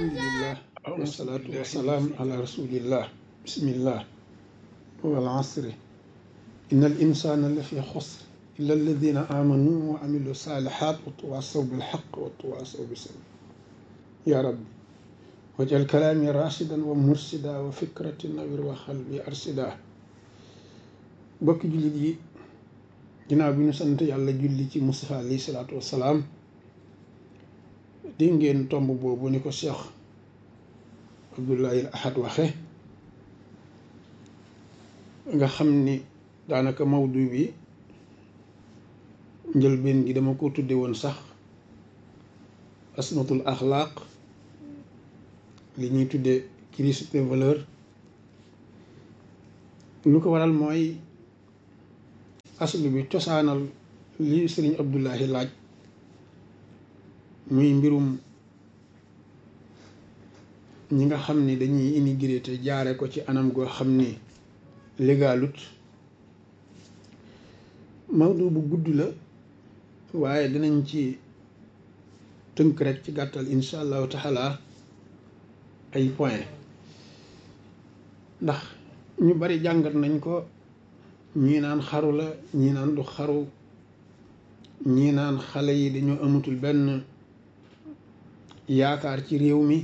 alhamdulillah أعوذ wasalaatu بالله من wasalaam الشيطان ala rasulillah bismillah wal asri inna al insana la fi xusr illa alladina amanu wa amilu salihat wa tawasaw bil haqq wa tawasaw bis sabr ya rabbi wajal kalaami rashidan wa mursida wa fikrati nawir wa xalbi arsida bokki jullit yi ginnaaw bi ñu sant yàlla julli ci Mustafa alayhi salaatu wasalaam di ngeen tomb boobu ni ko Cheikh Abdoulaye Ahad waxe nga xam ni daanaka mawdu bi njëlbeen gi dama ko tudde woon sax asmatul axlaaq li ñuy tudde crise des valeurs lu ko waral mooy aslu bi cosaanal li sëriñ Abdoulaye laaj muy mbirum ñi nga xam ni dañuy immigré te jaare ko ci anam goo xam ni légalut mawdu bu gudd la waaye dinañ ci tënk rek ci gàttal insha allahu taala ay point ndax ñu bari jàngat nañ ko ñii naan xaru la ñii naan du xaru ñii naan xale yi dañoo amatul benn yaakaar ci réew mi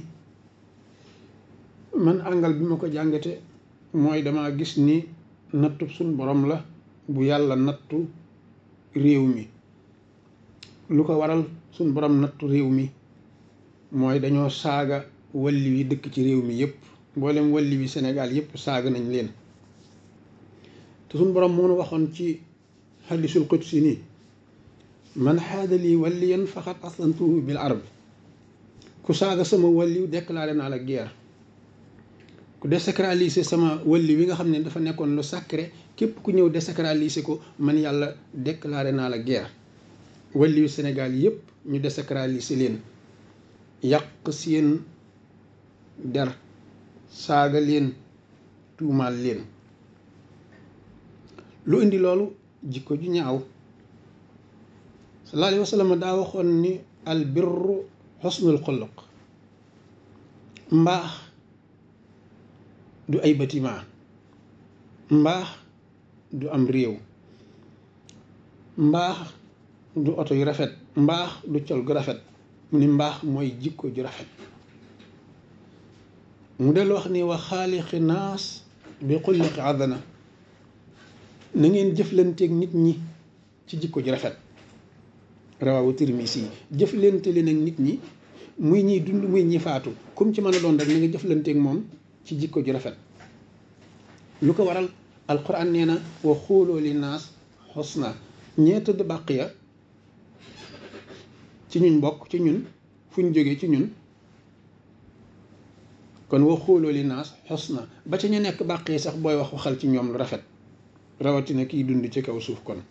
man àngal bi ma ko jàngate mooy dama gis ni nattu suñ borom la bu yàlla nattu réew mi lu ko waral suñ borom nattu réew mi mooy dañoo saaga walli wi dëkk ci réew mi yépp mboolem walli wi Sénégal yépp saaga nañ leen te suñ borom moo nu waxoon ci hadisul qudsi ni man xaadalii walliyan faqat aslantuhu bil arb ku saaga sama walliw déclaré naa la guerre ku désacraliser sama walli wi nga xam ne dafa nekkoon lu sacré képp ku ñëw désacraliser ko man yàlla déclaré naa la guerre walliwu Sénégal yépp ñu désacraliser leen yàq seen der saaga leen tuumaal leen lu indi loolu jikko ju ñaaw sallallahu alayhi wa sallam daa waxoon ni al birru xusnul xuluq mbaax du ay bâtiment mbaax du am réew mbaax du oto yu rafet mbaax du col gu rafet mu ni mbaax mooy jikko ju rafet mu del wax ni wa xaaliqi naas bi xulliqi adana na ngeen jëflanteeg nit ñi ci jikko ju rafet rawawu Tirmisi yi jëflante leen ak nit ñi muy ñiy dund muy ñi faatu comme ci mën a doon rek na nga jëflanteeg moom ci jikko ju rafet lu ko waral alquran nee na wa xuuloo li naas xusna ñee tëdd bàq ya ci ñun bokk ci ñun fuñ jógee ci ñun kon wa xuuloo li naas xusna ba ca ñu nekk bàq yi sax booy wax waxal ci ñoom lu rafet rawatina kiy dund ci kaw suuf kon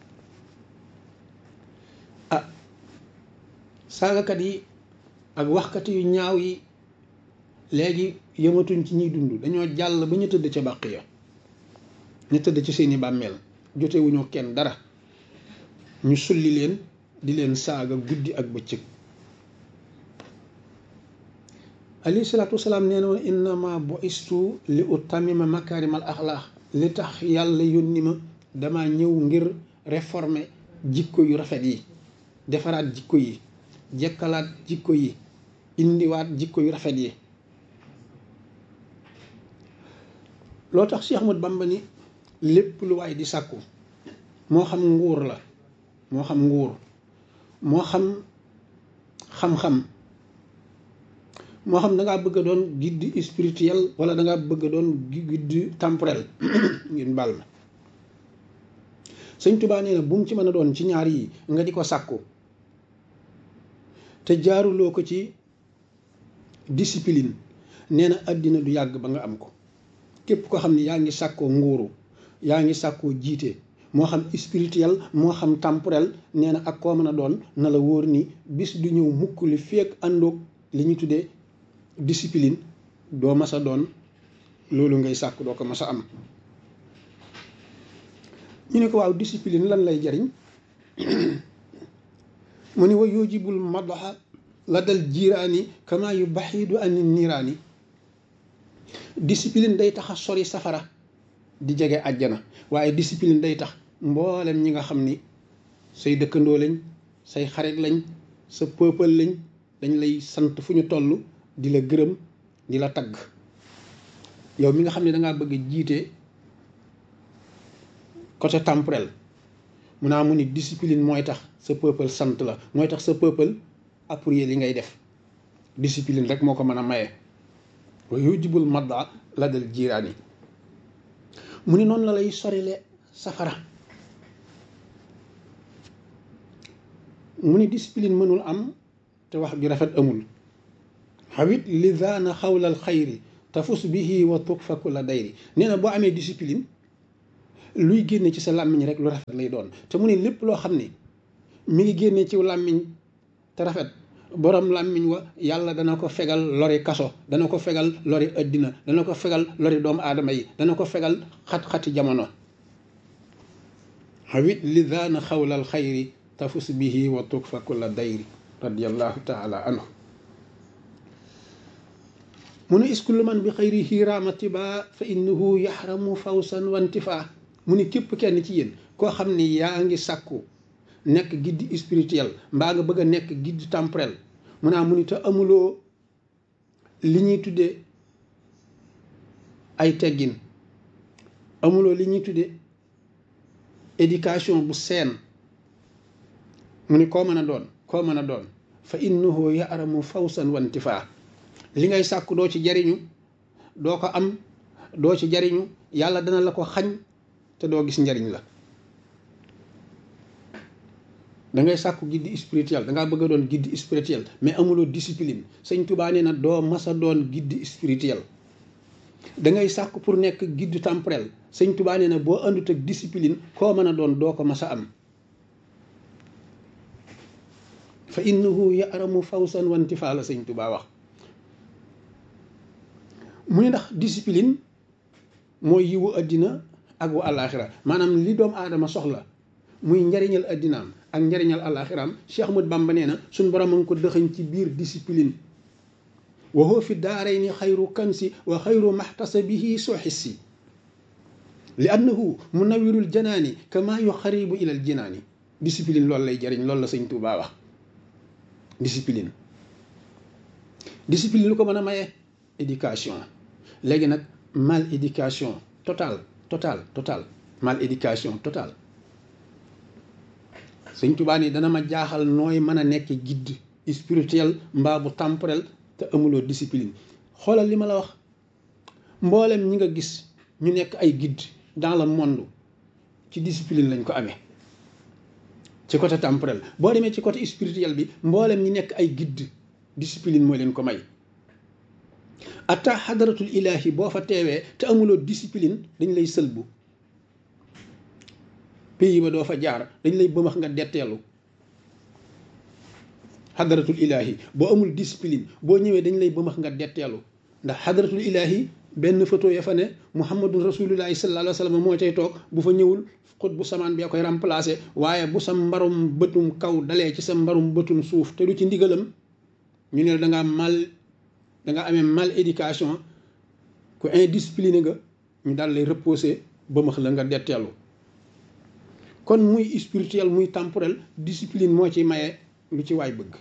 saagakat yi ak waxkat yu ñaaw yi léegi yëmatuñ ci ñuy dund dañoo jàll ba ñu tëdd ca bàq ya ñu tëdd ci seeni bàmmeel jotewuñu kenn dara ñu sulli leen di leen saaga guddi ak bëccëg alayhi salaatu wasalaam nee na woon innama bu'istu li utammima makaarimal axlaaq li tax yàlla yónni ma dama ñëw ngir réformer jikko yu rafet yi defaraat jikko yi jekkalaat jikko yi indiwaat jikko yu rafet yi loo tax Cheikh Ahmad Bamba ni lépp lu waay di sàkku moo xam nguur la moo xam nguur moo xam xam-xam moo xam dangaa bëgg a doon guide spirituel wala dangaa bëgg a doon guide temporel ngeen baal ma Sëñ Tuubaa nee na bu mu ci mën a doon ci ñaar yi nga di ko sàkku te jaaruloo ko ci discipline nee na àddina du yàgg ba nga am ko képp ko xam ne yaa ngi sàkkoo nguuru yaa ngi sàkkoo jiite moo xam spirituel moo xam temporel nee na ak koo mën a doon na la wóor ni bis du ñëw mukk li feek àndoog li ñu tuddee discipline doo mas a doon loolu ngay sàkk doo ko mas a am ñu ne ko waaw discipline lan lay jariñ mu ni wa yujibul madaxa la dal jiiraani kama yu baxiidu ani niiraani. discipline day tax a sori safara di jege àjjana, waaye discipline day tax mboolem ñi nga xam ni say dëkkandoo lañ, say xarit lañ, sa peuple lañ, dañ lay sant fu ñu toll di la gërëm di la tagg. yow mi nga xam ne dangaa bëgg jiite côté temporel mu naa mu ni discipline mooy tax sa peuple sant la, mooy tax sa peuple appuyer li ngay def. discipline rek moo ko mën a maye. wa yujibul madda la dal jiiraani. mu ni noonu la lay sorile safara. mu ni discipline mënul am te wax ju rafet amul. xawit li daana xawlal xayri tafus bihi wa tukfa kulla dayri. nee na boo amee discipline luy génne ci sa làmmiñ rek lu rafet lay doon. te mu ne lépp loo xam ne mi ngi génne ci làmmiñ te rafet, borom làmmiñ wa yàlla dana ko fegal lori kaso, dana ko fegal lori addina, dana ko fegal lori doomu aadama yi, dana ko fegal xat-xati jamono. xawit li daana xawlal xayri tafus bihi wa tukfa kulla dayri radiallahu taala anhu. mu ne iskullu man bi xayrihi raamatiba fa innahu yaxramu fawsan wantifa. mu ne képp kenn ci yéen koo xam ni yaa ngi sàkku nekk guide spirituel mbaa nga bëgg a nekk guide temporel, mu naa mu ni te amuloo li ñuy tuddee ay teggin, amuloo li ñuy tuddee éducation bu seen, mu ni koo mën a doon fa innahu yaxramu fawsan wantifa. li ngay sàkku doo ci jariñu, doo ko am, doo ci jariñu, yàlla dana la ko xañ te doo gis njariñ la. da ngay sàkku guide spirituel, dangaa bëgg a doon guide spirituel mais amuloo discipline. sëñ Tuubaa nee na doo mas a doon guide spirituel. da ngay sàkku pour nekk guide temporel, sëñ Tuubaa nee na boo àndut ak discipline koo mën a doon doo ko mas a am. fa innahu yaramu fawsan wantifa la sëñ Tuubaa wax. mu ne ndax discipline mooy yiwu àddina ak wu àllaaxira. maanaam li doomu aadama soxla muy njariñal àddinaam ak njariñal àllaaxiraam, Cheikh Ahmad Bamba nee na suñ borom a ngi ko dëxañ ci biir discipline. wa huwa fi daarayni xayru kansi wa xayru maxtasabihi soo xissi li annahu munawirul janaani kama yuxaribu ilal jinaani. discipline loolu lay jariñ, loolu la sëñ Tuubaa wax. discipline lu ko mën a maye éducation. léegi nag mal éducation total mal éducation total. sëñ Tuubaa ni dana ma jaaxal nooy mën a nekk guide spirituel mbaa bu temporel te amuloo discipline. xoolal li ma la wax, mboolem ñi nga gis ñu nekk ay guide dans le monde ci discipline lañ ko amee. ci côté temporel boo demee ci côté spirituel bi mboolem ñi nekk ay guide discipline mooy leen ko may. atta xadaratul ilahi boo fa teewee te amuloo discipline dañ lay sëlbu. pays ba doo fa jaar, dañ lay bëmax nga detteelu. xadaratul ilahi boo amul discipline boo ñëwee dañ lay bëmax nga detteelu. ndax xadaratul ilahi benn photo ya fa ne muhammadun rasulullahi sallallahu alayhi wa sallam moo cay toog. bu fa ñëwul xut bu samaan bee koy remplacer. waaye bu sa mbarum bëtum kaw dalee ci sa mbarum bëtum suuf te du ci ndigalam, ñu ne da nga amee mal éducation, ku indiscipliné nga, ñu daal lay reposer bëmax la nga detteelu. kon muy spirituel muy temporel discipline moo ci maye lu ci waay bëgg.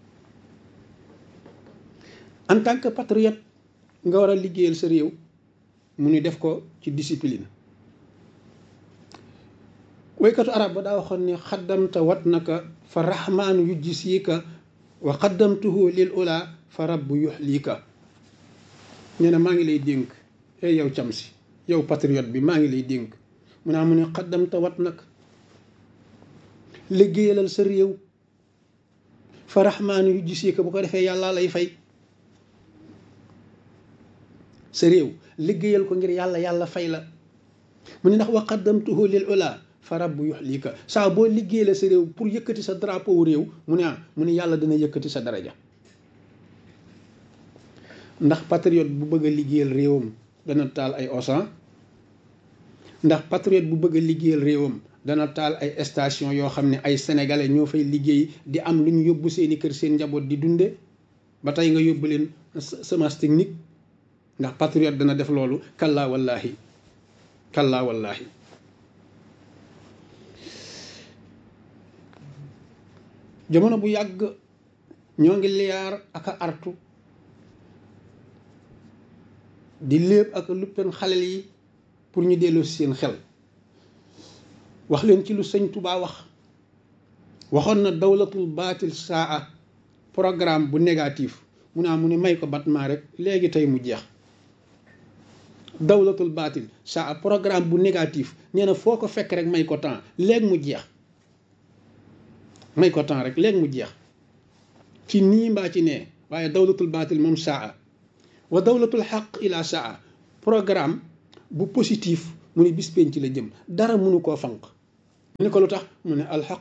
en tant que patriote nga war a liggéeyal sa réew, mu ni def ko ci discipline. waykatu arab ba daa waxoon ne xaddamta wat naka fa rahmaanu yujjisiika wa xaddamtuhu lil ula fa rabbu yuxliika. nee na maa ngi lay dénk yow cam si, yow patriote bi, maa ngi lay dénk. mu naa mu ne xaddamta wat naka liggéeyalal sa réew, fa rahmaanu yujjisiika, bu ko defee yàlla lay fay. sa réew liggéeyal ko ngir yàlla fay la. mu ne ndax wa qaddamtuhu lil ula fa rabbu yuxlika. saa boo liggéeyal sa réew pour yëkkati sa drapeau réew, mu ne yàlla dina yëkkati sa daraja. ndax patriote bu bëgg a liggéeyal réewam dana taal ay osan? ndax patriote bu bëgg a liggéeyal réewam dana taal ay station yoo xam ne ay sénégalais ñoo fay liggéey di am lu ñu yóbbu seeni kër seen njaboot di dunde ba tey nga yóbbu leen semence technique ndax patriote dana def loolu kallaa wallaahi kallaa wallaahi jamono bu yàgg ñoo ngi liyaar ak a artu di léeb ak luppen xalel yi pour ñu delloo si seen xel wax leen ci lu sëñ Tuubaa waxoon na dawlatul baatil saa programme bu négatif mu ne may ko batmaa rek léegi tey mu jeex dawlatul baatil saa programme bu négatif nee na foo ko fekk rek may ko temps léegi mu jeex may ko temps rek léegi mu jeex ci nii mbaa ci nee waaye dawlatul baatil moom saa wa dawlatul xaq ila saa programme bu positif mu ne bis penc la jëm dara mënu koo fanq mu ne ko lu tax mu ne alxaq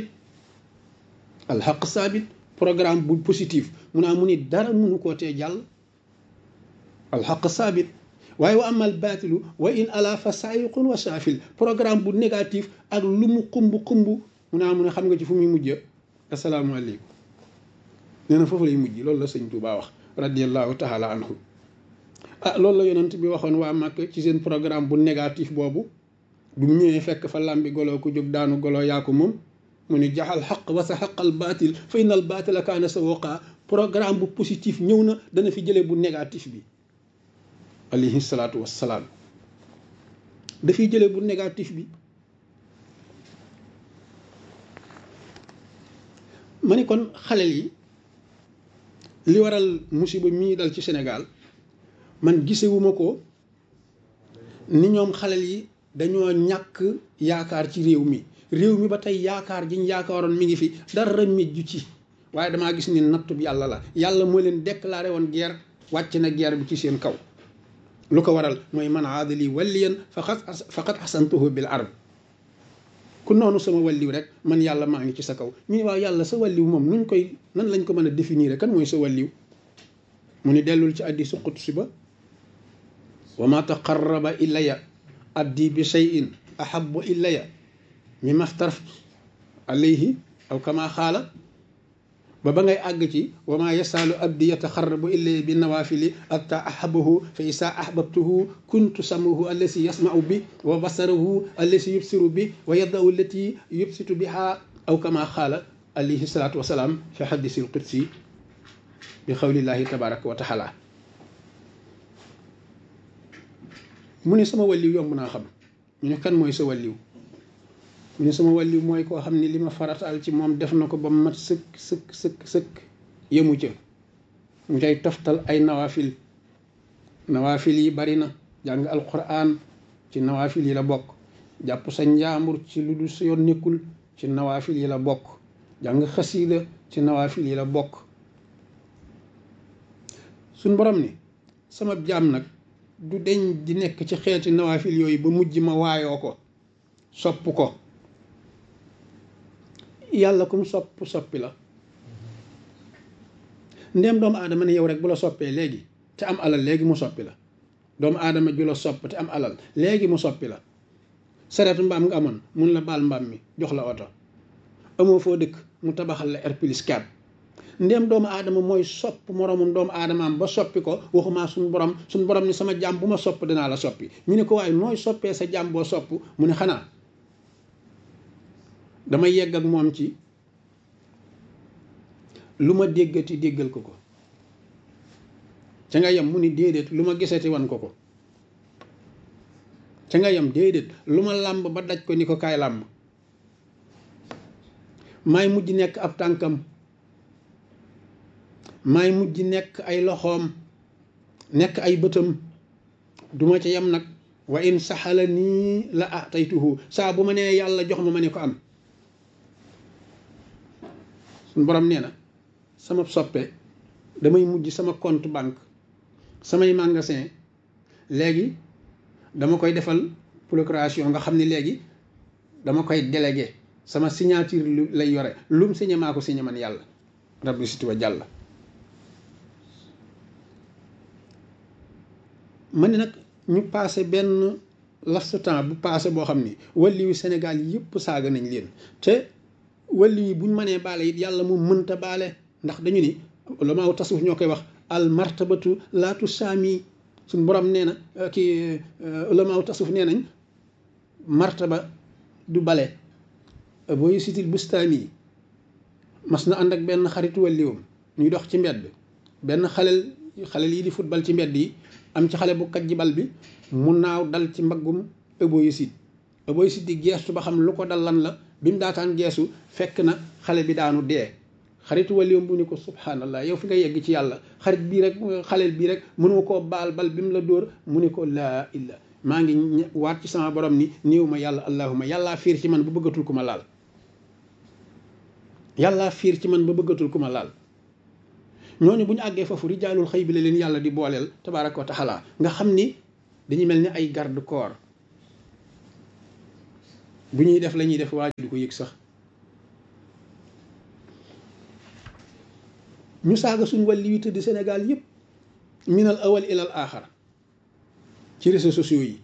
saabit programme bu positif mu ne dara mënu koo tee jàll alxaq saabit waaye wa amal baatilu wa in ala fa saayiqun wa saafil programme bu négatif ak lu mu xumb mu ne xam nga ci fu muy mujj asalaamaaleykum nee na foofu lay mujj loolu la sëñ Tuubaa wax radiallahu taala anhu loolu la yonent bi waxoon waa Màkka ci seen programme bu négatif boobu bu mu ñëwee fekk fa làmbi golo ku jóg daanu golo yaa ko moom mu ne jaxal xaq wa sa xaqal baatil fa innal baatila kaana sa woqaa programme bu positif ñëw na dana fi jëlee bu négatif bi alayhi salaatu wassalaam dafiy jëlee bu négatif bi ma ne kon xalel yi li waral musiba mii dal ci Sénégal man gisewuma ko ni ñoom xalel yi dañoo ñàkk yaakaar ci réew mi ba tey yaakaar jiñ yaakaaroon mi ngi fi dara mejju ci waaye damaa gis ni nattub yàlla la yàlla moo leen déclaré woon guerre wàcc na guerre bi ci seen kaw lu ko waral mooy man aadali waliyan faqad asantuhu bil ard ku noonu sama walliw rek man yàlla maa ngi ci sa kaw ñu ne waaw yàlla sa walliw moom nan lañ ko mën a définir kan mooy sa walliw mu ni dellul ci hadiisu qudsi ba wa ma taqarraba ilayya abdi bi shay'in ahabbu ilayya mimma aftaraftu alayhi aw kama xaala ba ngay àgg ci wa ma yasaalu abdi yataxarrabu ilayya bi nawaafili hatta ahabahu fa isa ahbabtuhu kuntu samahu allasi yasmau bi wa basarahu allasi yubsiru bi wa yadahu allati yubsitu biha aw kama xaala alayhi salaatu wasalaam fi hadiisil qudsi bi xawlillahi tabaraka wa taala mu ne sama walliw yomb naa xam ñu ne kan mooy sa walliw mu ne sama walliw mooy koo xam ne li ma farataal ci moom def na ko ba mat sëkk yemu ca mu cay toftal ay nawaafil yi bari na jàng alquran ci nawaafil yi la bokk jàpp sa njaambur ci lu dul sa yoon nekkul ci nawaafil yi la bokk jàng xasiida ci nawaafil yi la bokk suñ borom ni sama jaam nag du deñ di nekk ci xeeti nawaafil yooyu ba mujj ma waayoo ko sopp ko yàlla kum soppi la ndéem doomu aadama ne yow rek bu la soppee léegi te am alal léegi mu soppi la doomu aadama ju la sopp te am alal léegi mu soppi la sareetu mbaam nga amoon mun la baal mbaam mi jox la oto amoo foo dëkk mu tabaxal la R+4 ndéem doomu aadama mooy sopp moroomum doomu aadamaam ba soppi ko waxumaa suñ borom ni sama jaam bu ma sopp dinaa la soppi ñu ne ko waaye nooy soppee sa jaam boo sopp mu ne xanaa dama yegg ak moom ci lu ma déggati déggal ko ca nga yem mu ni déedéet lu ma gisati wan ko ca nga yem déedéet lu ma làmb ba daj ko ni ko kaay làmb maay mujj nekk ab tànkam maay mujj nekk ay loxoom nekk ay bëtam duma ca yem nag wa in saxala nii la ataytuhu saa bu ma nee yàlla jox ma ne ko am suñ borom nee na sama soppe damay mujj sama compte banque samay magasin léegi dama koy defal procuration nga xam ne léegi dama koy délégué sama signature lay yore lu mu signé maa ko signé man yàlla rabbi siti wa jàll ma ne nag ñu passé benn lastu temps bu passé boo xam ni wàlli yu Sénégal yëpp saaga nañ leen te wàlli yi buñ mënee baale it yàlla moom mënta baale ndax dañu ni ulamaaw tasawuf ñoo koy wax al martabatu laatu saami suñ borom nee na kii ulamaaw tasawuf nee nañ martaba du bale booy sitil bustaani mas na ànd ak benn xaritu wàlliwam ñuy dox ci mbedd benn xaleel yi di football ci mbedd yi am ci xale bu kajji bal bi mu naaw dal ci mbaggum ëboyisit di geestu ba xam lu ko dal lan la bi mu daataan geesu fekk na xale bi daanu dee xaritu wàlliwam bu ni ko subhanallah yow fi nga yegg ci yàlla xarit bii rek xaleel bii rek mënoo koo baal bal bi mu la dóor mu ni ko laa illa maa ngi waat ci sama borom ni néew ma yàlla allahuma yàllaa fiir ci man ba bëggatul ku ma laal yàllaa fiir ci man ba bëggatul ku ma laal ñooñu bu ñu àggee foofu rijaalul xëy bi la leen yàlla di booleel tabaaraka wa taala nga xam ni dañuy mel ni ay garde corps bu ñuy def la ñuy def waa ji du ko yëg sax ñu saaga suñ wàlli wi tëdd Sénégal yëpp minal awal ilal aaxar ci réseaux sociaux yi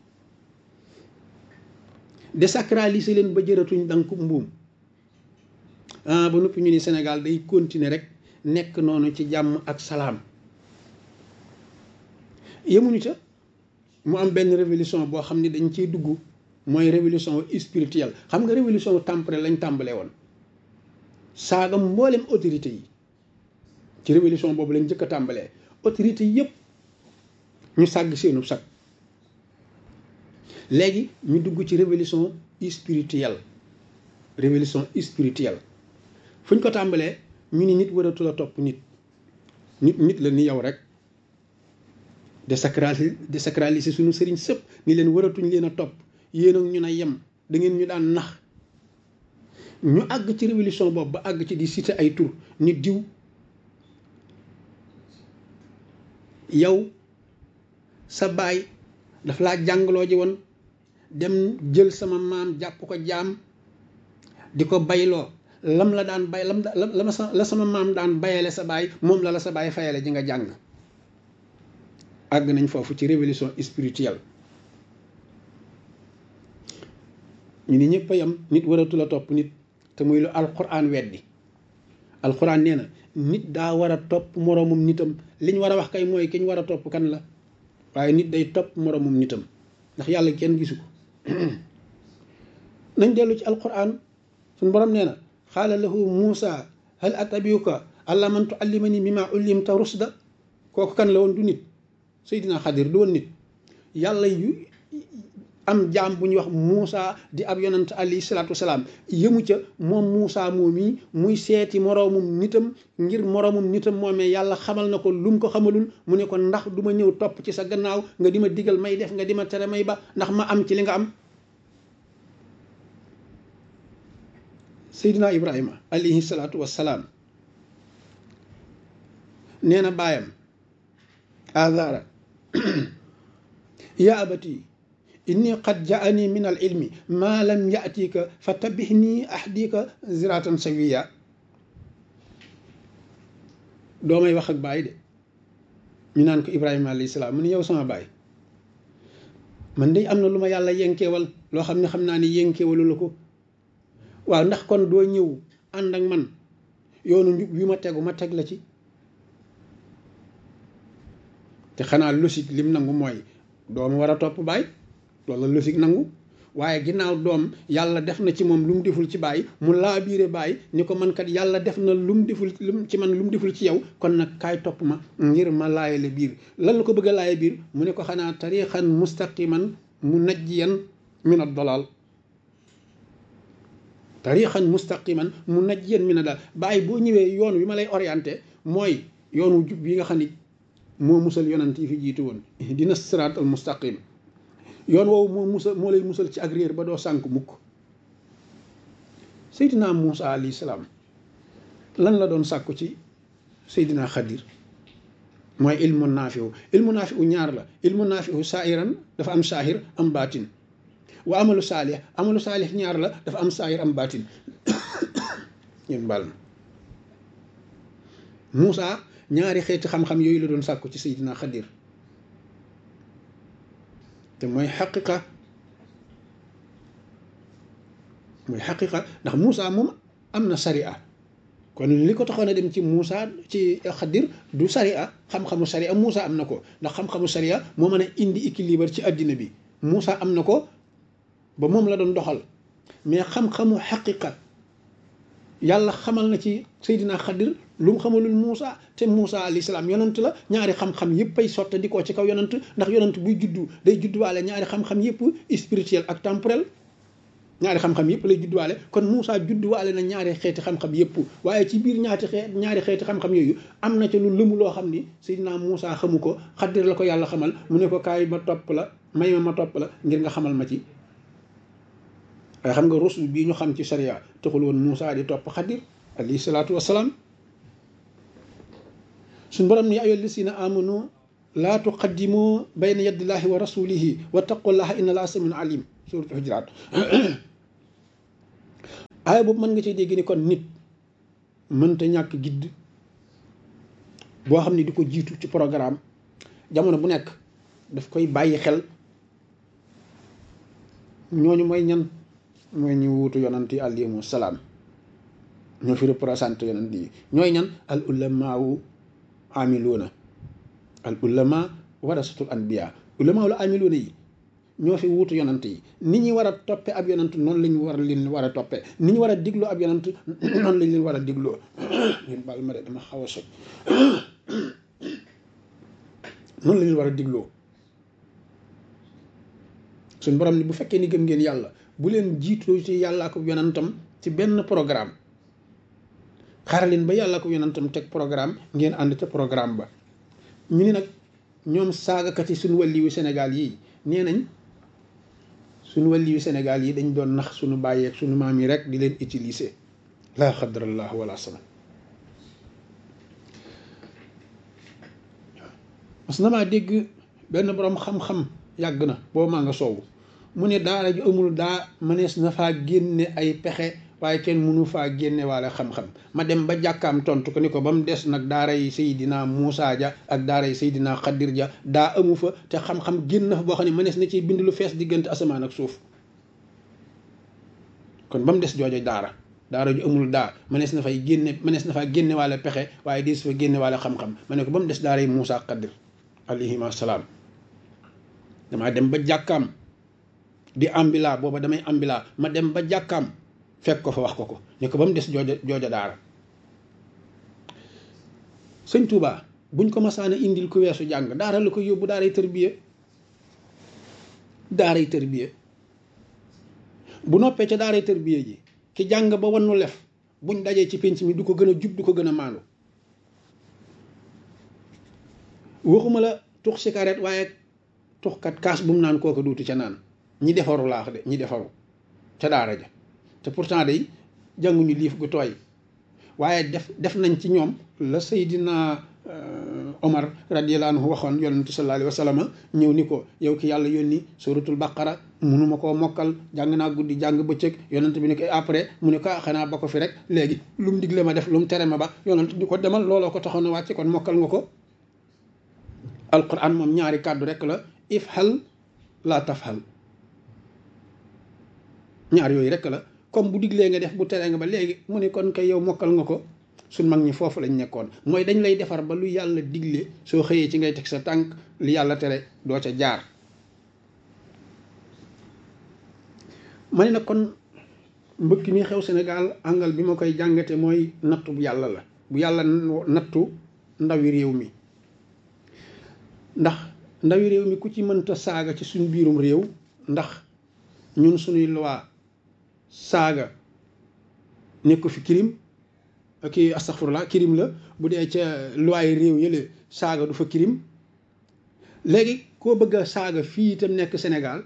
désacraliser leen ba jëratuñ dank mbuum ba noppi ñu ni Sénégal day continuer rek nekk noonu ci jàmm ak salaam yemuñu ca mu am benn révolution boo xam ni dañ ciy dugg mooy révolution spirituelle xam nga révolution temporelle lañ tàmbalee woon saaga mboolem autorité yi ci révolution boobu lañ njëkk a tàmbalee autorité yëpp ñu sàgg seenu sag léegi ñu dugg ci révolution spirituelle fu ñu ko tàmbalee ñu ni nit waratul a topp nit la ni yow rek désacraliser suñu sëriñ sëpp ni leen waratuñ leen a topp yéen ak ñu na yem da ngeen ñu daan nax ñu àgg ci révolution boobu ba àgg ci di citer ay tur nit diw yow sa baay daf laa jàngaloo ji woon dem jël sama maam jàpp ko jaam di ko bayloo lam la daan bay la sama maam daan bayale sa baay moom la sa baay fayale ji nga jàng àgg nañ foofu ci révolution spirituelle ñu ni ñëpp a yam nit waratul a topp nit te muy lu alquran weddi alquran nee na nit daa war a topp moroomum nitam li ñu war a wax kay mooy ki ñu war a topp kan la waaye nit day topp moroomum nitam ndax yàlla kenn gisu ko nañ dellu ci alquran suñu borom nee na xaala lahu Muusa hal atabiuka ala man tuallimani mimma ullimta rusda kooku kan la woon du nit Seydina Xadir du woon nit yàlla yu am jaam bu ñuy wax Muusa di ab yonant alayhi salaatu wasalaam yëmu ca moom Muusa moom yi muy seeti moroomum nitam ngir moroomum nitam moomee yàlla xamal na ko lu mu ko xamalul mu ne ko ndax du ma ñëw topp ci sa gannaaw nga di ma digal may def nga di ma tere may ba ndax ma am ci li nga am Seydina Ibrahima alayhi salaatu wasalaam nee na baayam azara ya abati inni qad jaani min al ilmi ma lam yatika fa tabihni ahdika ziratan sawiya doomay wax ak baay de ñu naan ko Ibrahima alayhi salaam mu ne yow sama baay man de am na lu ma yàlla yenkeewal loo xam ne xam naa ni yenkeewalu la ko waaw ndax kon doo ñëw ànd ak man yoonu njub wi ma tegu ma teg la ci te xanaa logique lim nangu mooy doom war a topp baay loolu la logique nangu waaye ginnaaw doom yàlla def na ci moom lu mu deful ci baay mu laa biire baay ni ko man kat yàlla def na lu mu deful ci man lu mu deful ci yow kon nag kaay topp ma ngir ma laayale biir lan la ko bëgg a laaye biir mu ne ko xanaa tariixan mustaqiman munajjiyan min ad-dalal tariixan mustaqiman munajjiyan min ad-dalal baay boo ñëwee yoon wi ma lay orienté mooy yoonu jub yi nga xam ni moo musal yonant yi fi jiitu woon dina siraat al mustaqim yoon woowu moo lay musal ci ak réer ba doo sànk mukk Seydina Muusa alayhi salaam lan la doon sàkku ci Seydina Xadir mooy ilmu naafiu ñaar la ilmu naafiu saahiran dafa am saahir am baatin wa amalu saalih ñaar la dafa am saahir am baatin ñun baal na Muusa ñaari xeeti xam-xam yooyu la doon sàkku ci Seydina Xadir te mooy xaqiqa mooy xaqiqa ndax Moussa moom am na sariya kon li ko taxoon a dem ci Moussa ci Xadir du sariya xam-xamu sariya Moussa am na ko ndax xam-xamu sariya moo mën a indi équilibre ci àddina bi Moussa am na ko ba moom la doon doxal mais xam-xamu xaqiqa yàlla xamal na ci Seydina Xadir lu mu xamalul Moussa te Moussa alayhi salaam yonant la ñaari xam-xam yëpp ay sotta di ko ci kaw yonant ndax yonant buy juddu day judduwaale ñaari xam-xam yëpp spirituel ak temporel ñaari xam-xam yëpp lay judduwaale kon Moussa judduwaale na ñaari xeeti xam-xam yëpp waaye ci biir ñaari xeeti xam-xam yooyu am na ca lu lëmu loo xam ni Seydina Moussa xamu ko Xadir la ko yàlla xamal mu ne ko kaay ma topp la may ma topp la ngir nga xamal ma ci waaye xam nga rusul bii ñu xam ci sharia taxul woon Moussa di topp Xadir alayhi salaatu wasalaam suñ borom ni ayyuhal lazina amanu laa tuqaddimu bayna yadillahi wa rasulihi wa taqullaha inna allaha samiun alim suuratul Hujuraat aaya boobu mën nga ci dégg ni kon nit mënta ñàkk gidd boo xam ne di ko jiitu ci programme jamono bu nekk daf koy bàyyi xel ñooñu mooy ñan mooy ñu wuutu yonant yi alayhimu salaam ñoo fi représenté yonant yi ñooy ñan al ulamaawu amiluuna al ulama warasatul anbiya ulamaawu la amiluuna yi ñoo fi wuutu yonant yi ni ñu war a toppe ab yonant noonu la ñu war leen war a toppe ni ñu war a digloo ab yonant noonu lañ leen war a digloo ñun baal ma de dama xaw a soj noonu la leen war a digloo suñ borom ni bu fekkee ni gëm ngeen yàlla bu leen jiitoo ci yàlla ak yonantam ci benn programme xaaral leen ba yàlla ak yonantam teg programme ngeen ànd ca programme ba ñu ni nag ñoom saagakat yi suñu wàlliwu Sénégal yi nee nañ suñu wàlliwu Sénégal yi dañ doon nax suñu bàyyeeg suñu maam yi rek di leen utiliser laa xadrallah wala sama mas na maa dégg benn borom xam-xam yàgg na boobu maa nga soowu mu ne daara ju amul daa mënees na faa génne ay pexe waaye kenn mënu faa génne waale xam-xam ma dem ba jàkkaam tontu ko ni ko ba mu des nag daara yi Seydina Moussa ja ak daara yi Seydina Xadir ja daa amu fa te xam-xam génn na fa boo xam ne mënees na ci bind lu fees diggante asamaan ak suuf kon ba mu des joojo daara ju amul daa mënees na fay génne mënees na faa génne waale pexe waaye di su fa génne waale xam-xam ma ne ko ba mu des daara yi Moussa ak Xadir alayhima salaam damaa dem ba jàkkaam di ambila booba damay ambila ma dem ba jàkkaam fekk ko fa wax ko ne ko ba mu des jooja daara sëñ Touba buñ ko masaana indil ku weesu jàng daara la ko yóbbu daaray tërbiye bu noppee ca daaray tërbiye ji ki jàng ba wannu lef buñ dajee ci pénc mi du ko gën a jub du ko gën a maandu waxuma la tux cigarette waaye tuxkat kaas bu mu naan kooku duutu ca naan ñi defaru laax de ñi defaru ca daara ja te pourtant day jànguñu liif gu tooy waaye def nañ ci ñoom la Seydina Omar radiyallahu anhu waxoon yonente sallallahu alayhi wa sallam ñëw ni ko yow ki yàlla yónni suratul baqara munuma koo mokkal jàng naa guddi jàng bëccëg yonente bi ni ko après mu ne ko xanaa ba ko fi rek léegi lu mu digle ma def lu mu tere ma ba yonente di ko demal looloo ko taxoon a wàcce kon mokkal nga ko alquran moom ñaari kàddu rek la ifhal la tafhal ñaar yooyu rek la comme bu diglee nga def bu teree nga ba léegi mu ne kon kay yow mokkal nga ko suñ mag ñi foofu lañ nekkoon mooy dañ lay defar ba lu yàlla digle soo xëyee ci ngay teg sa tànk li yàlla tere doo ca jaar ma ne nag kon mbëkk mi xew Sénégal angal bi ma koy jàngate mooy nattu bu yàlla la bu yàlla nattu ndawi réew mi ndax ndawi réew mi ku ci mënta saaga ci suñ biirum réew ndax ñun suñuy loi saaga nekku fi crime kii astaghfirullah crime la bu dee ca loi yi réew yële saaga du fa crime léegi koo bëgg a saaga fii itam nekk Sénégal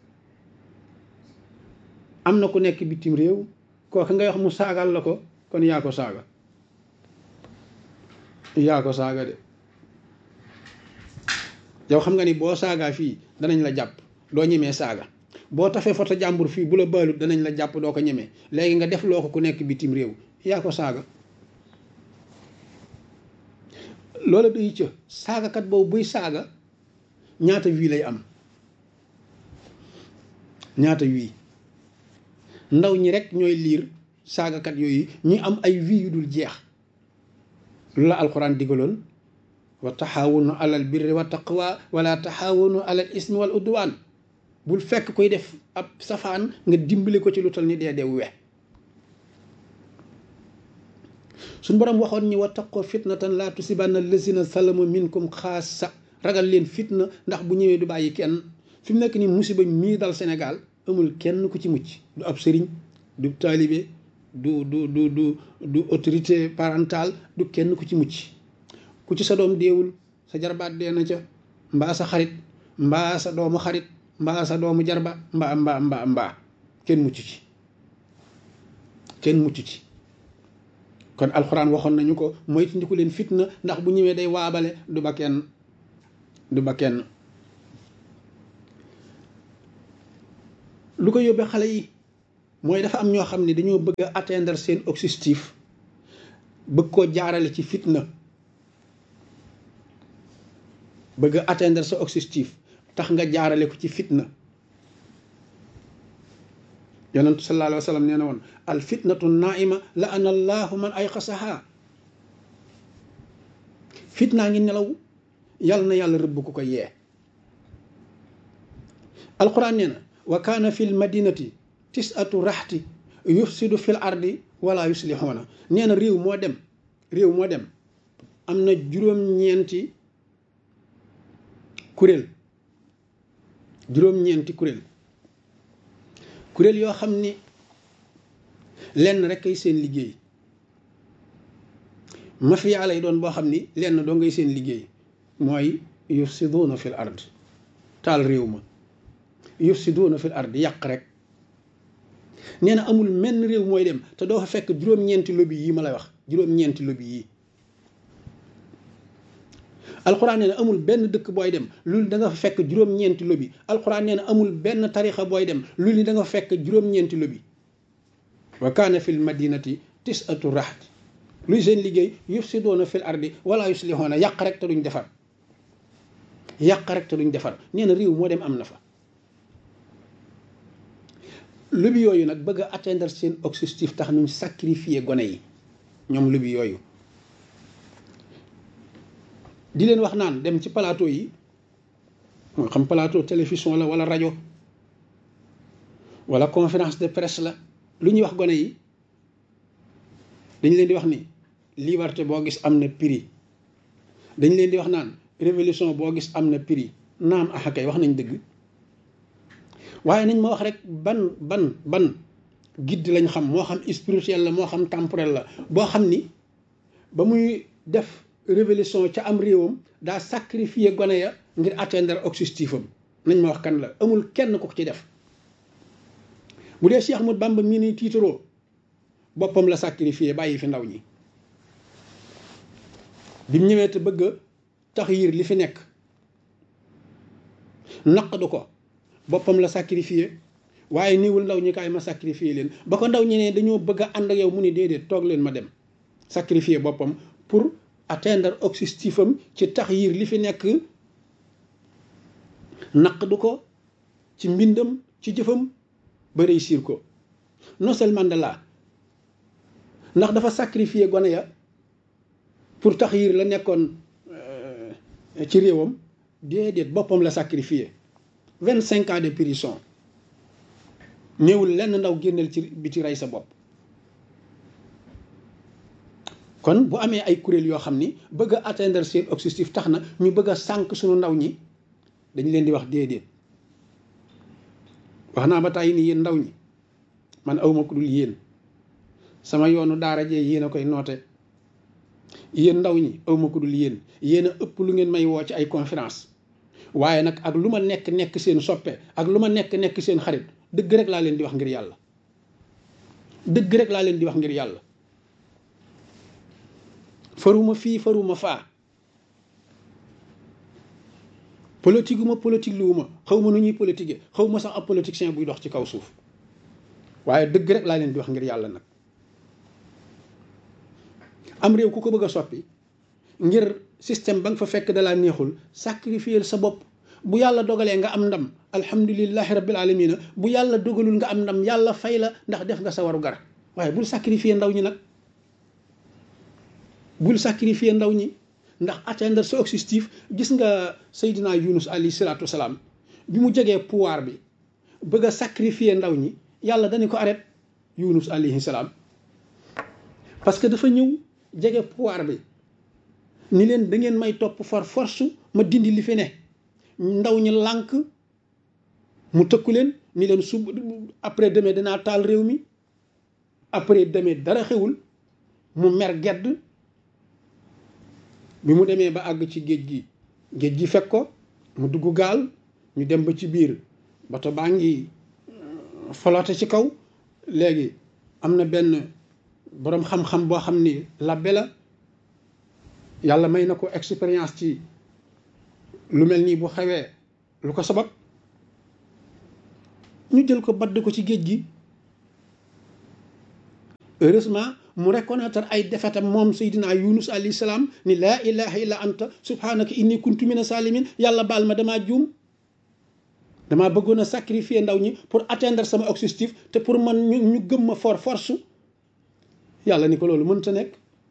am na ku nekk bitim réew kooku ngay wax mu saagal la ko kon yaa ko saaga de yow xam nga ni boo saagaa fii danañ la jàpp doo ñemee saaga boo tafee foto jàmbur fii bu la baalut danañ la jàpp doo ko ñemee léegi nga def loo ko ku nekk bitim réew yaa ko saaga loola doy ca saagakat boobu buy saaga ñaata wii lay am ñaata wii ndaw ñi rek ñooy liir saagakat yooyu ñi am ay vie yu dul jeex. lu la alquran digaloon wa taxaawunu alal birri wa taqwa wala taxaawunu alal ismi wal udwaan. bul fekk koy def ab safaan nga dimbali ko ci lu tal ni dee we. suñ borom waxoon ñi wa taqoo fitnatan laa tusibanna lazina salamu minkum xaasa. ragal leen fitna ndax bu ñëwee du bàyyi kenn. fi mu nekk ni musiba mii dal Sénégal amul kenn ku ci mucc. du ab sëriñ du taalibe du autorité parentale du kenn ku ci mucc. ku ci sa doom deewul sa jarbaat dee na ca mbaa sa xarit mbaa sa doomu xarit mbaa sa doomu jarba mbaa kenn mucc ci kenn mucc ci. kon alxuraan waxoon nañu ko moytandiku leen fitna ndax bu ñëwee day waabale du ba kenn lu ko yóbbee xale yi mooy dafa am ñoo xam ne dañoo bëgg a atteindre seen objectif bëgg koo jaarale ci fitna. bëgg a atteindre sa objectif tax nga jaarale ko ci fitna. yonentu sallallahu alayhi wa sallam nee na woon al fitnatu naima la ana allahu man ay xasaha. fitnaa ngi nelaw yàlla na yàlla rëbb ku ko yee. alquran nee na wa kaana fi l madinati tisatu raxti yufsidu fil ardi wala yuslixuuna. nee na réew moo dem am na juróom-ñeenti kuréel yoo xam ni lenn rek ay seen liggéey. mafia lay doon boo xam ni lenn doo ngay seen liggéey mooy yufsiduuna fil ard. taal réew ma yufsiduuna fil ard yàq rek. nee na amul menn réew mooy dem te doo fa fekk juróom-ñeenti lobby yi ma lay wax juróom-ñeenti lobby yi. alxuraan nee na amul benn dëkk booy dem loolu da nga fa fekk juróom-ñeenti lobby. alxuraan nee na amul benn tarixa booy dem loolu da nga fa fekk juróom-ñeenti lobby. wa kaana fil madinati tisatu raxti. luy seen liggéey yufsiduuna fil ardi wala yuslixuuna yàq rek te duñ defar. nee na réew moo dem am na fa. lobby yooyu nag bëgg a atteindre seen objectif tax nuñ sacrifier gone yi ñoom lobby yooyu. di leen wax naan dem ci plateau yi moo xam plateau télévision la wala rajo wala conférence de presse la lu ñuy wax gone yi dañ leen di wax ni liberté boo gis am na prix. dañ leen di wax naan révolution boo gis am na prix. naam axakay wax nañ dëgg waaye nañ ma wax rek ban guide lañ xam moo xam spirituel la moo xam temporel la boo xam ni ba muy def révolution ca am réewam daa sacrifier gone ya ngir atteindre objectif am. nañ ma wax kan la. amul kenn ku ko ci def. bu dee Cheikh Ahmadou Bamba mii ni tiitaroo boppam la sacrifier bàyyi fi ndaw ñi. bi mu ñëwee te bëgg a taxyir li fi nekk naqdu ko boppam la sacrifier waaye niwul ndaw ñi kaay ma sacrifier leen ba ko ndaw ñi ne dañoo bëgg a ànd ak yow mu ni déedéet toog leen ma dem. sacrifier boppam pour atteindre objectif am ci taxyir li fi nekk naqdu ko ci mbindam ci jëfam ba réussir ko. Nelson Mandela ndax dafa sacrifier gone ya pour taxyir la nekkoon ci réewam déedéet boppam la sacrifier. 25 ans de prison néewul lenn ndaw génneel ci biti rey sa bopp. kon bu amee ay kuréel yoo xam ni bëgg a atteindre seen objectif tax na ñu bëgg a sànq suñu ndaw ñi dañu leen di wax déedéet. wax naa ba tàyyi ni yéen ndaw ñi man awma ku dul yéen sama yoonu daara jee yéen a koy noote. yéen ndaw ñi awma ku dul yéen a ëpp lu ngeen may woo ci ay conférence waaye nag ak lu ma nekk seen soppe ak lu ma nekk seen xarit dëgg rek laa leen di wax ngir yàlla. dëgg rek laa leen di wax ngir yàlla. faruma fii faruma faa. politique ma politique luwuma xaw ma nu ñuy politique xaw ma sax ab politicien buy dox ci kaw suuf waaye dëgg rek laa leen di wax ngir yàlla nag. am réew ku ko bëgg a soppi ngir système ba nga fa fekk dalaa neexul sacrifier sa bopp bu yàlla dogalee nga am ndam alhamdulillahi rabbil alamina, bu yàlla dogalul nga am ndam yàlla fay la ndax def nga sa waru gar. waaye bul sacrifier ndaw ñi nag, bul sacrifier ndaw ñi ndax atteindre sa objectif. gis nga Seydina Yunus alayhi salaatu wasalaam bi mu jegee pouvoir bi bëgg a sacrifier ndaw ñi, yàlla dañu ko arrêté Yunus alayhi salaam, parce que dafa ñëw jege pouvoir bi ni leen da ngeen may topp far force ma dindi li fi ne. ndaw ñi lànk, mu tëkku leen ni leen sub après demain dinaa taal réew mi. après demain dara xewul, mu mer gedd. bi mu demee ba àgg ci géej gi fekk ko mu dugg gaal, ñu dem ba ci biir bato baa ngi flotte ci kaw. léegi am na benn boroom xam-xam boo xam ni labbe la, yàlla may na ko expérience ci lu mel nii bu xewee lu ko sabab. ñu jël ko badd ko ci géej gi. heureusement mu reconnaître ay defetam moom Seydina Yunus alayhi salaam ni laa ilaha illa anta subhanaka inni kuntu mina salimin. yàlla baal ma, damaa juum, damaa bëggoon a sacrifier ndaw ñi pour atteindre sama objectif, te pour man ñu gëm ma force. yàlla ni ko loolu mënta nekk.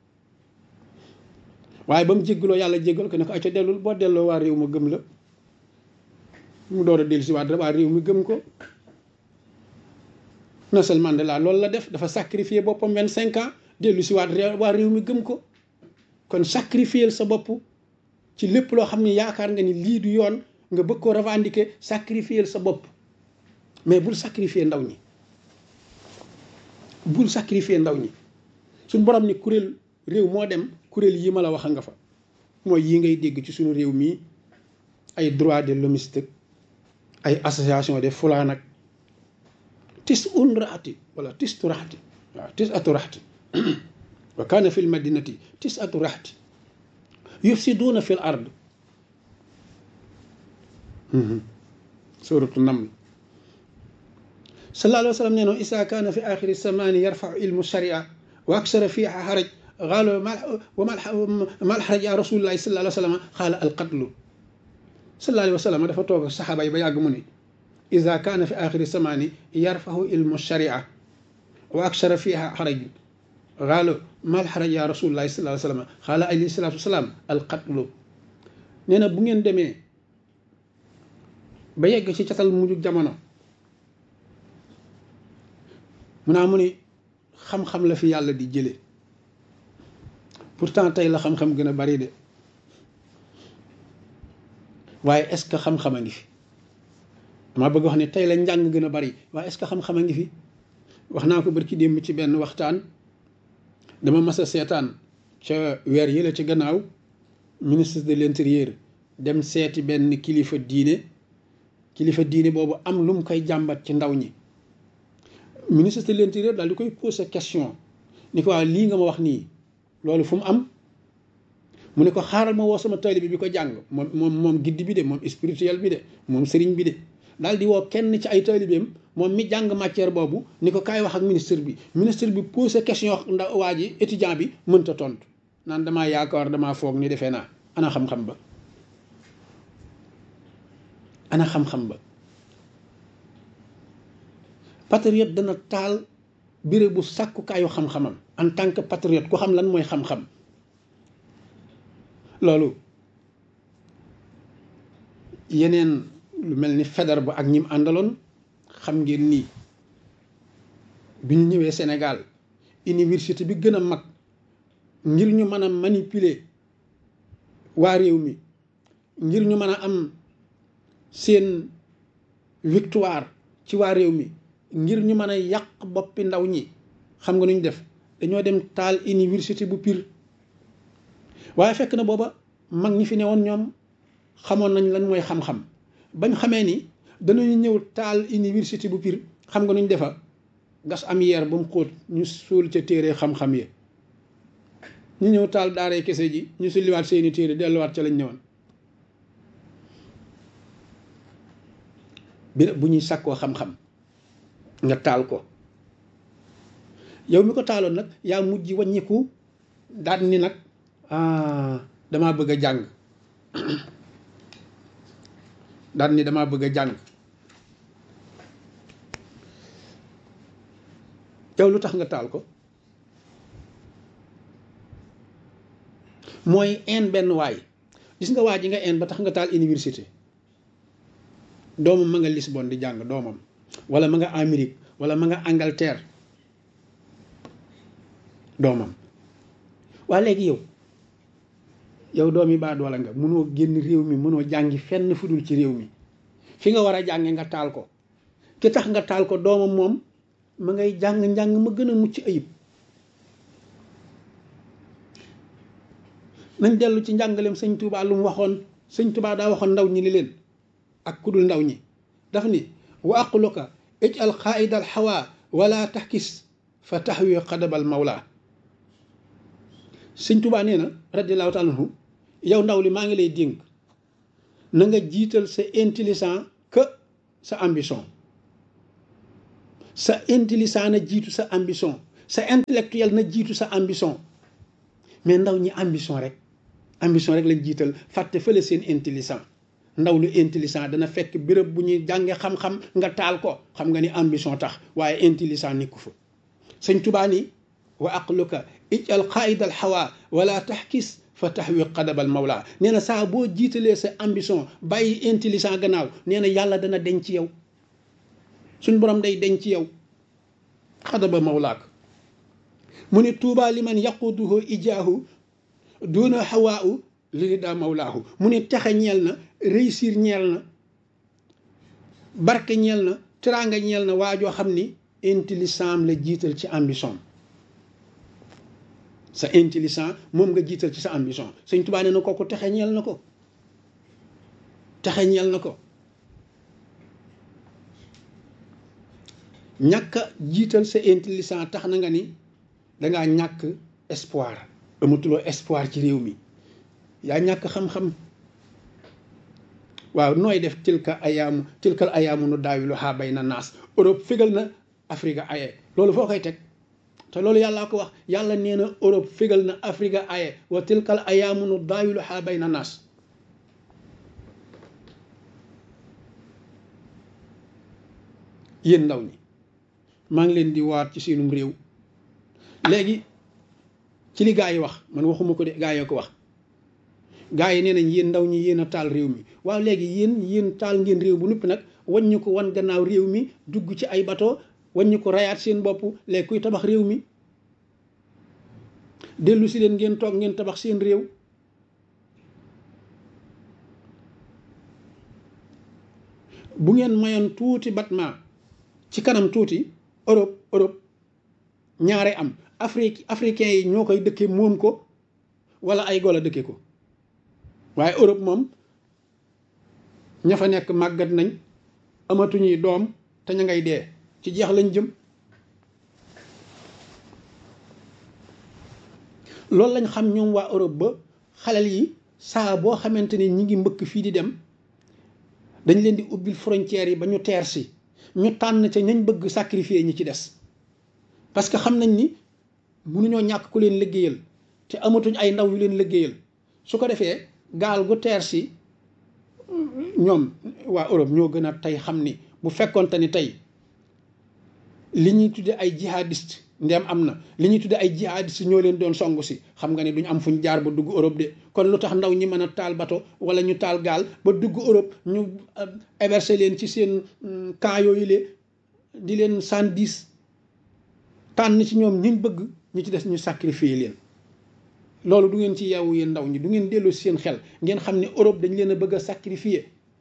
waaye ba mu jéggaloo yàlla jéggal ko ne ko acca dellul, boo delloo waa réew ma gëm la. mu door a dellu si waat waa réew mi gëm ko. Nelson Mandela loolu la def, dafa sacrifier boppam 25 ans dellu si waat waa réew mi gëm ko. kon sacrifier sa bopp ci lépp loo xam ne yaakaar nga ni lii du yoon, nga bëgg koo revendiquer, sacrifier sa bopp. mais bul sacrifier ndaw ñi, bul sacrifier ndaw ñi. suñ borom ni kuréel réew moo dem kuréel yi ma la wax nga fa, mooy yi ngay dégg ci suñu réew mii, ay droit de l'hommiste, ay association de fulaan ak tis un raati wala tis tu raati, waaw tis atu raati wa kaana fil madinati tis atu raati yufsiduuna fil ard. suratu naml. sallallahu alayhi wa sallam nee na isa kaana fi axiri samaani yarfau ilmu sharia wa aksara fiha xaraj qaalu mal xaraj ya rasulillahi sallallahu alayhi wa sallam qaala alqatlu. sallallahu alayhi wa sallam dafa toog saxaaba yi ba yàgg mu ne isa kaana fi axiri samaani yarfau ilmu sharia wa aksara fiha xaraj qaalu mal xaraj ya rasulillahi sallallahu alayhi wa sallam qaala alayhi salaatu wasalaam alqatlu. nee na bu ngeen demee ba yegg ci catal mujj jamono, mu naa mu ni xam-xam la fi yàlla di jële. pourtant tey la xam-xam gën a bari de, waaye est-ce que xam-xam a ngi fi? dama bëgg wax ne tey la njàng gën a bari, waaye est-ce que xam-xam a ngi fi? wax naa ko barki démb ci benn waxtaan. dama mas a seetaan ca weer yi la ci gannaaw ministre de l'intérieur dem seeti benn kilifa diine boobu am lu mu koy jàmbat ci ndaw ñi. ministre de l'intérieur daal di koy poser question ni ko waaw lii nga ma wax nii loolu fu mu am? mu ne ko xaaral ma woo sama taalibe bi ko jàng, moom giddi bi de, moom spirituel bi de, moom sëriñ bi de. daal di woo kenn ci ay taalibeem moom mi jàng matière boobu ni ko kaay wax ak ministre bi poser question ndaw waa ji étudiant bi mënta tontu, naan damaa yaakaar damaa foog ni defee naa. ana xam-xam ba? ana xam-xam ba? patriote dana taal béréb bu sàkkukaayu xam-xamam en tant que patriote ku xam lan mooy xam-xam. loolu yeneen lu mel ni Faidherbe ak ñim àndaloon xam ngeen nii bi ñu ñëwee Sénégal université bi gën a mag ngir ñu mën a manipuler waa réew mi, ngir ñu mën a am seen victoire ci waa réew mi, ngir ñu mën a yàq boppi ndaw ñi, xam nga nu ñu def? dañoo dem taal université bu Pire. waaye fekk na booba mag ñi fi newoon ñoom xamoon nañ lan mooy xam-xam. bañ xamee ni danañu ñëw taal université bu Pire, xam nga nu ñu defa? gas am yeer ba mu xóot ñu suul ca téere xam-xam yi. ñu ñëw taal daaree kese ji, ñu sulliwaat seeni téere delluwaat ca lañ ñëwoon. bi bu ñuy sàkkoo xam-xam nga taal ko, yow mi ko taaloon nag yaa mujj wàññiku daal ni nag damaa bëgg a jàng daal ni damaa bëgg a jàng. yow lu tax nga taal ko? mooy een benn waay, gis nga waa ji nga een ba tax nga taal université, doomam ma nga Lisbonne di jàng, doomam wala ma nga Amérique wala ma nga Angleterre, doomam. waa léegi yow doomi baa doola nga, mënoo génn réew mi, mënoo jàngi fenn fudul ci réew mi, fi nga war a jànge nga taal ko. ki tax nga taal ko doomam moom ma ngay jàng ma gën a mucc ayib. nañ dellu ci njàngaleem sëñ Touba lu mu waxoon. sëñ Touba daa waxoon ndaw ñi ni leen ak kudul ndaw ñi, daf ni wa aqluka ij'al qaa'idal hawa wala taxkis fa taxwi qadabal mawla. sëñ Touba nee na radiyallahu taala anhu, yow ndaw li maa ngi lay dénk na nga jiital sa intelligent que sa ambition. sa intelligent na jiitu sa ambition, sa intellectuel na jiitu sa ambition. mais ndaw ñi ambition rek lañ jiital, fàtte fële seen intelligent. ndaw lu intelligent dana fekk béréb bu ñuy jànge xam-xam nga taal ko, xam nga ni ambition tax, waaye intelligent nekku fa. sëñ Tuubaa ni wa aqluka ij'al qaa'idal hawa wala taxkis fa taxwi qadabal mawla. nee na saa boo jiitalee sa ambition bàyyi intelligent gannaaw, nee na yàlla dana denc ci yow, suñ borom day denc ci yow xadaba mawlaak. mu ne tuuba li man yaquduhu ijaahu duna hawaau li daa mawlaahu. mu ne texe ñeel na, réussir ñeel na, barke ñeel na, teraanga ñeel na waajoo xam ni intelligent la jiital ci ambition. sa intelligent moom nga jiital ci sa ambition. sëñ Tuubaa nee na kooku texe ñeel na ko, texe ñeel na ko. ñàkk a jiital sa intelligent tax na nga ni dangaa ñàkk espoir, amatuloo espoir ci réew mi, yaa ñàkk xam-xam. waaw nooy def tilkal ayaamu nu daawiluhaa bayna naas. Europe fégal na, Afrique aye. loolu foo koy teg? te loolu yàllaa ko wax. yàlla nee na Europe fégal na, Afrique aye. wa tilkal ayaamu nu daawiluhaa bayna naas. yéen ndaw ñi maa ngi leen di waat ci seenum réew. léegi ci li gaa yi wax, man waxuma ko de, gaa yi ko wax. gaa yi nee nañ yéen ndaw ñi yéen a taal réew mi. waaw léegi yéen taal ngeen réew bu noppi nag waññu ko wan gannaaw réew mi, dugg ci ay bateau, waññu ko rayaat seen bopp. léegi kuy tabax réew mi? dellu si leen ngeen toog ngeen tabax seen réew. bu ngeen mayoon tuuti batma ci kanam tuuti, Europe ñaare am. africain yi ñoo koy dëkke moom ko, wala ay golo dëkke ko. waaye Europe moom ña fa nekk màggat nañ, amatuñuy doom, te ña ngay dee, ci jeex lañ jëm. loolu lañ xam ñoom waa Europe ba xalal yi saa boo xamante ni ñi ngi mbëkk fii di dem, dañ leen di ubbil frontières yi ba ñu teer si, ñu tànn ca ñañ bëgg sacrifier ñi ci des. parce que xam nañ ni mënuñoo ñàkk ku leen liggéeyal, te amatuñ ay ndaw yu leen liggéeyal. su ko defee gaal gu teer si, ñoom waa Europe ñoo gën a tey xam ni bu fekkonte ni tey li ñuy tudde ay jihadiste ndem am na, li ñuy tudde ay jihadiste ñoo leen doon songu si, xam nga ne duñ am fuñ jaar ba dugg Europe de. kon lu tax ndaw ñi mën a taal bato wala ñu taal gaal ba dugg Europe, ñu héberger leen ci seen camp yooyu le, di leen 110, tànn ci ñoom ñiñ bëgg, ñi ci des ñu sacrifier leen. loolu du ngeen ci yeewu yéen ndaw ñi, du ngeen dellu si seen xel ngeen xam ne Europe dañ leen a bëgg a sacrifier.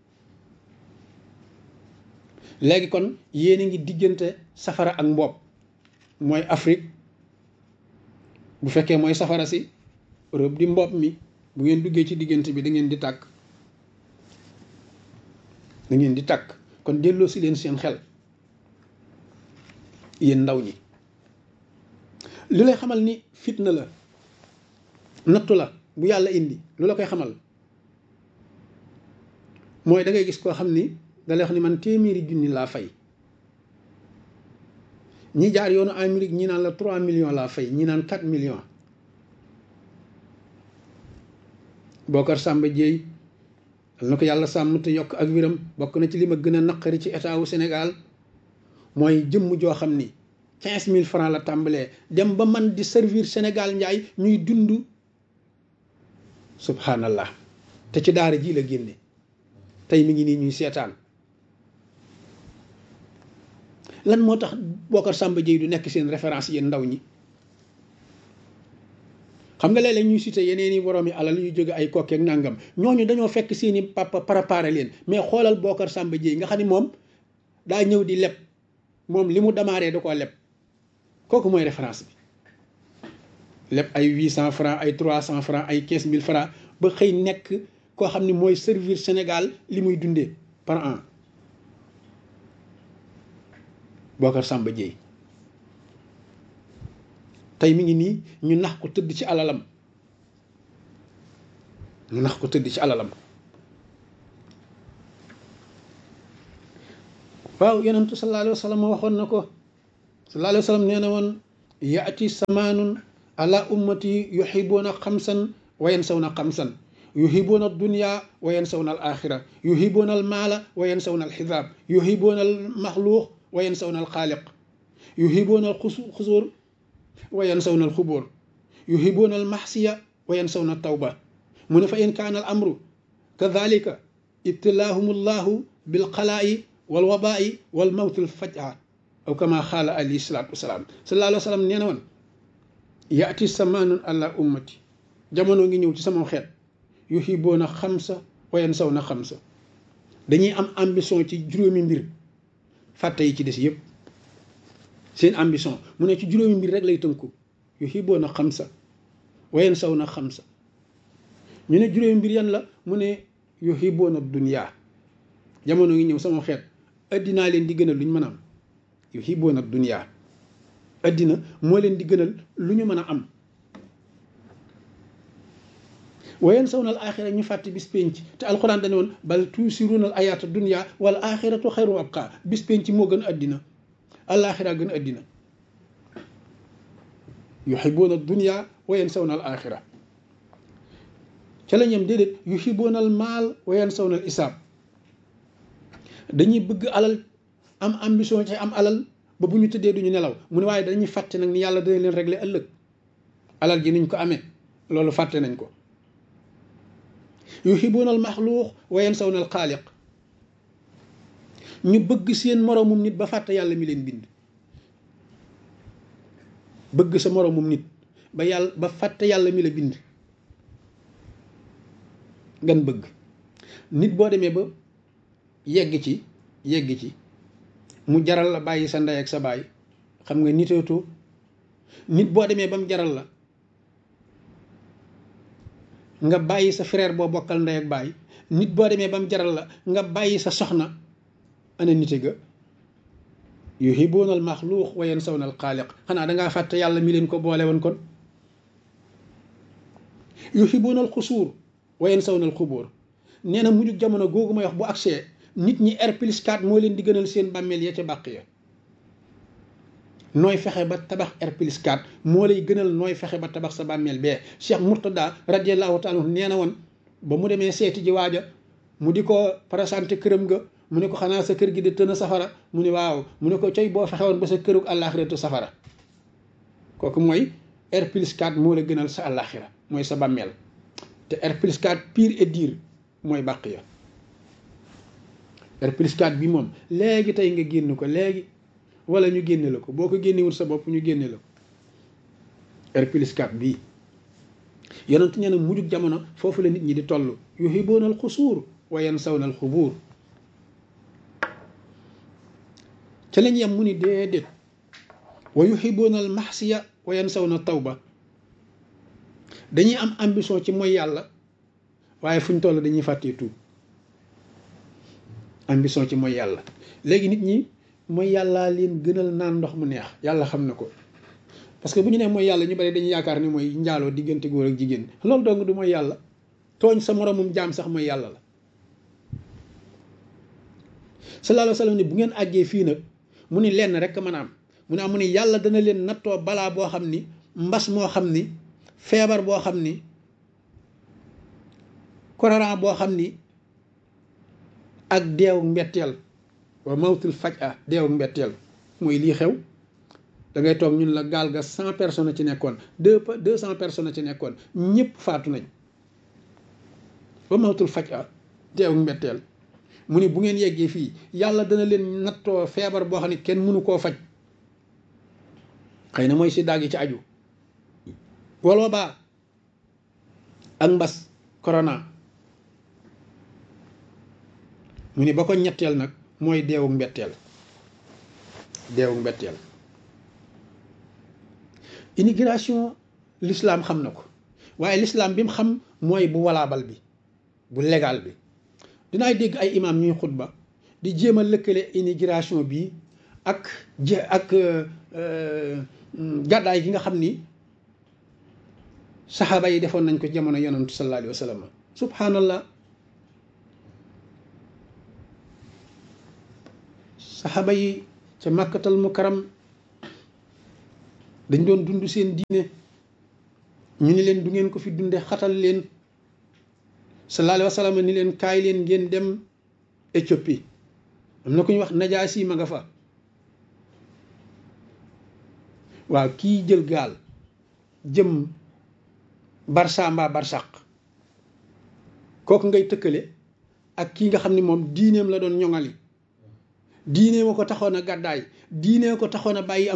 léegi kon yéen a ngi diggante safara ak mboob. mooy Afrique bu fekkee mooy safara si, Europe di mboob mi. bu ngeen duggee ci diggante bi da ngeen di tàkk, da ngeen di tàkk. kon delloo si leen seen xel yéen ndaw ñi. li lay xamal ni fitna la, nattu la bu yàlla indi, lu la koy xamal mooy da ngay gis koo xam ni da lay wax ni man téeméeri junni laa fay. ñi jaar yoonu Amérique ñi naan la 3 millions laa fay, ñi naan 4 millions. Bokar Samba Dieye na ko yàlla sàmm te yokk ak wiram. bokk na ci li ma gën a naqari ci état wu Sénégal mooy jëmm joo xam ni 15 000 francs la tàmbalee dem ba man di servir Sénégal njaay ñuy dund subhanallah te ci daara ji la génne tey mi ngi nii ñuy seetaan. lan moo tax Bocar Samba Dièye du nekk seen référence yéen ndaw ñi? xam nga léeg-léeg ñuy cité yeneen i boroomi alal yu jóge ay kokkeeg nangam ñooñu dañoo fekk seeni papa préparé leen, mais xoolal Bocar Samba Dièye nga xam ni moom daa ñëw di leb, moom li mu démarré da koo leb. kooku mooy référence bi, leb ay 800 francs ay 300 francs ay 15 000 francs ba xëy nekk koo xam ni mooy servir Sénégal li muy dundee par an. Bocar Samba Dièye tey mi ngi nii ñu nax ko tëdd ci alalam, ñu nax ko tëdd ci alalam. waaw yonentu sallallahu alayhi wa sallam waxoon na ko, sallallahu alayhi wa sallam nee na woon yaati samaanun ala ummati yuhibuuna xamsan wa yansawna xamsan, yuhibuuna dunya wa yansawna al axira, yuhibuuna al maala wa yansawna al xisaab, yuhibuuna al maxluuq wa yansawna al xaaliq, yuhibuuna al xusuur wa yansawna al xubóor, yuhibuuna al maxsiya wa yansawna al tawba. mu ne fa in kaana al amru kadalika ibtilaahum allahu bilxalaa'i wal wabaa'i wal mawtil fajaa aw kama xaala alayhi salaatu wasalaam. sallallahu alayhi wa sallam nee na woon yaati samaanun ala ummati, jamono ngi ñëw ci sama xeet, yuhibuuna xamsa wa yansawna xamsa, dañuy am ambition ci juróomi mbir fàtte yi ci des yëpp. seen ambition mu ne ci juróomi mbir rek lay tënku, yuhibuuna xamsa wa yansawna xamsa. ñu ne juróomi mbir yan la? mu ne yuhibuuna dunya, jamono ngi ñëw sama xeet addinaa leen di gënal lu ñu mën a am. yuhibuuna dunya, addina moo leen di gënal lu ñu mën a am. wa yansawna al axira, ñu fàtte bis penc, te alquran dañu woon bal tuusiruuna al ayaata dunya wal axiratu xayru abqa. bis penc moo gën addina, alaxira gën addina. yuhibuuna dunya wa yansawna al axira. ca la ñam déedéet, yuhibuuna al maal wa yansawna al isaab. dañuy bëgg alal, am ambition ci am alal ba bu ñu tëddee duñu nelaw. mu ne waaye dañuy fàtte nag ni yàlla dana leen régler ëllëg. alal ji niñ ko amee loolu fàtte nañ ko. yuhibuuna al maxluuq wa yansawna al xaaliq. ñu bëgg seen moroomum nit ba fàtte yàlla mi leen bind. bëgg sa moroomum nit ba fàtte yàlla mi la bind. gan bëgg nit boo demee ba yegg ci mu jaral la bàyyi sa ndey ak sa baay, xam nga niteetoo. nit boo demee ba mu jaral la nga bàyyi sa frère boo bokkal ndey ak baay, nit boo demee ba mu jaral la nga bàyyi sa soxna, ana nite ga? yuhibuuna al maxluuq wa yansawna al xaaliq. xanaa dangaa fàtte yàlla mi leen ko boole woon kon. yuhibuuna al xusuur wa yansawna al xubóor. nee na mujj jamono googu may wax bu agsee, nit ñi R+4 moo leen di gënal seen bàmmeel ya ca bàq ya. nooy fexe ba tabax R+4 moo lay gënal nooy fexe ba tabax sa bàmmeel bee. Cheikh Mourtada radiallahu taala anhu nee na woon ba mu demee seeti ji waaja, mu di ko présenté këram ga, mu ne ko xanaa sa kër gi di tën a safara? mu ne waaw. mu ne ko coy boo fexe woon ba sa kërug àllaaxiratu safara. kooku mooy R+4 moo la gënal sa àllaaxira, mooy sa bàmmeel. te R+4 pire et dire mooy bàq ya. R+4 bi moom léegi tey nga génn ko léegi, wala ñu génne la ko. boo ko génnewul sa bopp ñu génne la ko. R+4 bii yonent nee na mujjug jamono foofu la nit ñi di toll. yuhibuuna al xusuur wa yansawna al xubuur. ca lañ yem mu ni déedéet, wa yuhibuuna al maxsiya wa yansawna tawba. dañuy am ambition ci mooy yàlla, waaye fu ñu toll dañuy fàttee tuub. ambition ci mooy yàlla. léegi nit ñi mooy yàllaa leen gënal naan ndox mu neex. yàlla xam na ko, parce que bu ñu nee mooy yàlla ñu bari dañuy yaakaar ni mooy njaaloo diggante góor ak jigéen. loolu dong du mooy yàlla. tooñ sa moromum jaam sax mooy yàlla la. sallallahu alayhi wa sallam ni bu ngeen àggee fii nag, mu ni lenn rek mën a am. mu ni yàlla dana leen nattoo balaa boo xam ni, mbas moo xam ni, feebar boo xam ni, korona boo xam ni, ak deewu mbetteel wa mawtul faj'a deewu mbetteel mooy lii xew da ngay toog ñun la gaal ga 100 personnes ci nekkoon 200 personnes ci nekkoon ñëpp faatu nañ wa mawtul faj'a deewu mbetteel mu ni bu ngeen yeggee fii yàlla dana leen nattoo feebar boo xam ne kenn mënu koo faj xëy na mooy si daag yi ci aju waloo baa ak mbas corona mu ni ba ko ñetteel nag mooy deewu mbetteel immigration l'islam xam na ko waaye l'islam bi mu xam mooy bu walaabal bi bu légal bi dinaay dégg ay imam ñuy xutba di jéem a lëkkale immigration bi ak gàddaay gi nga xam ni saxaaba yi defoon nañ ko jamono yonantu sallallahu alayhi wa sallam subhanallah saxaaba yi ca màkkatal mukarram dañ doon dund seen diine ñu ni leen du ngeen ko fi dunde xatal leen sallallahu alayhi wa sallam ni leen kaay leen ngeen dem Éthiopie am na ku ñuy wax Najaasi ma nga fa waaw kii jël gaal jëm Barça mbaa Barsaq kooku ngay tëkkale ak kii nga xam ni moom diineem la doon ñoŋali diineem a ko taxoon a gàddaay diineem ko taxoon a bàyyi